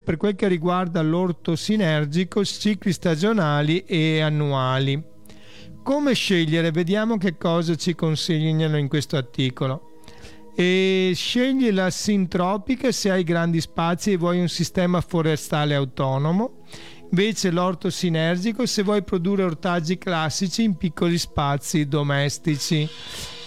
per quel che riguarda l'orto sinergico, cicli stagionali e annuali. Come scegliere? Vediamo che cosa ci consigliano in questo articolo. E scegli la sintropica se hai grandi spazi e vuoi un sistema forestale autonomo, invece l'orto sinergico se vuoi produrre ortaggi classici in piccoli spazi domestici.